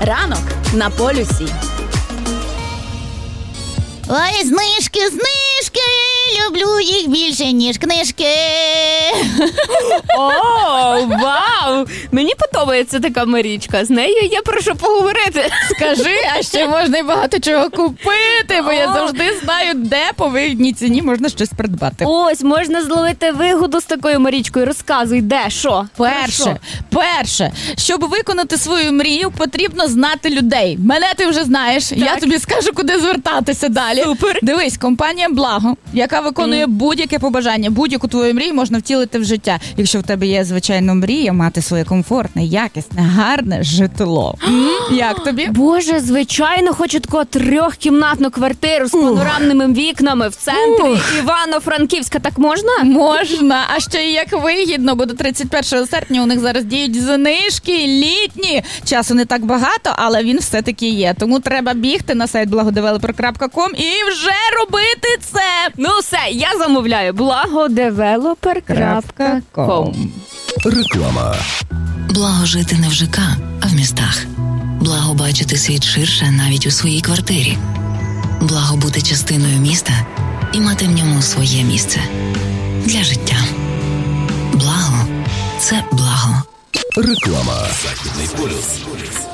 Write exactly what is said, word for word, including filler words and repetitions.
Ранок на полюсі. Ой, знижки, знижки, люблю їх більше, ніж книжки. О, вау! Мені подобається така Марічка. З нею є про що поговорити. Скажи, а ще можна і багато чого купити, бо я завжди знаю, де по вигідній ціні можна щось придбати. Ось, можна зловити вигоду з такою Марічкою. Розказуй, де, що? Перше, перше, щоб виконати свою мрію, потрібно знати людей. Мене ти вже знаєш, так. Я тобі скажу, куди звертатися далі. Супер. Дивись, компанія «Благо», яка виконує mm. будь-яке побажання, будь-яку твою мрію можна втілити в життя. Якщо в тебе є, звичайно, мрія мати своє комфортне, якісне, гарне житло. mm? Як тобі? Боже, звичайно, хочу таку трьохкімнатну квартиру з панорамними вікнами в центрі uh. Івано-Франківська. Так можна? Можна. А ще і як вигідно, бо до тридцять першого серпня у них зараз діють знижки літні. Часу не так багато, але він все-таки є. Тому треба бігти на сайт благодевелопер крапка ком і вже робити це. Ну все, я замовляю. благодевелопер крапка ком. Реклама. Благо жити не в ЖК, а в містах. Благо бачити світ ширше навіть у своїй квартирі. Благо бути частиною міста і мати в ньому своє місце. Для життя. Благо – це благо. Реклама. Західний полюс.